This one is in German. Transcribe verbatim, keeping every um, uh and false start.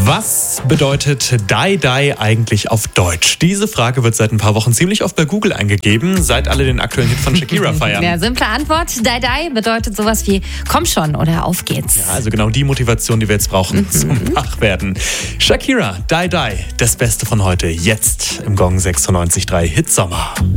Was bedeutet Die Die eigentlich auf Deutsch? Diese Frage wird seit ein paar Wochen ziemlich oft bei Google eingegeben, seit alle den aktuellen Hit von Shakira feiern. Ja, simple Antwort. Die Die bedeutet sowas wie komm schon oder auf geht's. Ja, also genau die Motivation, die wir jetzt brauchen mhm. zum Wachwerden. Shakira, Die Die, das Beste von heute, jetzt im Gong sechsundneunzig Komma drei Hit Sommer.